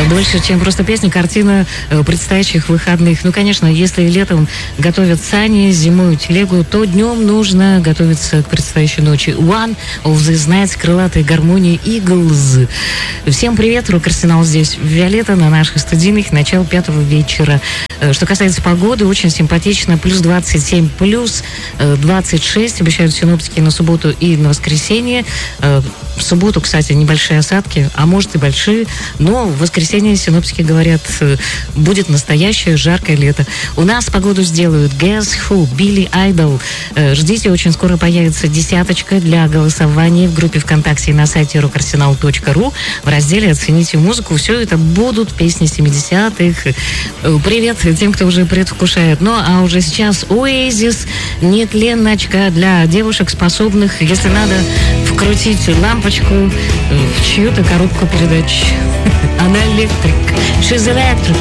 Больше, чем просто песня, картина предстоящих выходных. Ну, конечно, если летом готовят сани, зимой телегу, то днем нужно готовиться к предстоящей ночи. One of these nights, крылатые гармонии Eagles. Всем привет, Рок-Арсенал здесь. Виолетта на наших студийных, начало 5-го вечера. Что касается погоды, очень симпатично. Плюс 27, плюс 26. Обещают синоптики на субботу и на воскресенье. В субботу, кстати, небольшие осадки, а может и большие. Но в воскресенье синоптики говорят, будет настоящее жаркое лето. У нас погоду сделают Guess Who, Billy Idol. Ждите, очень скоро появится десяточка для голосования в группе ВКонтакте и на сайте rockarsenal.ru. В разделе «Оцените музыку». Все это будут песни 70-х. Привет тем, кто уже предвкушает. Ну, а уже сейчас Oasis, нетленочка для девушек, способных, если надо, вкрутить лампочку в чью-то коробку передач. Она электрик. She's electric.